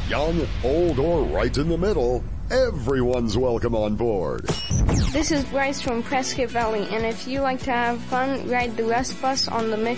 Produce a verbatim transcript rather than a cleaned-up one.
Young, old, or right in the middle, everyone's welcome on board. This is Bryce from Prescott Valley, and if you like to have fun, ride the Rust Bus on the Mix